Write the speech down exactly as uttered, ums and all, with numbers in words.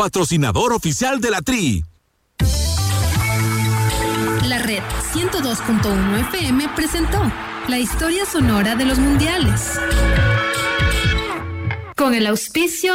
patrocinador oficial de la Tri. La red ciento dos punto uno F M presentó la historia sonora de los mundiales. Con el auspicio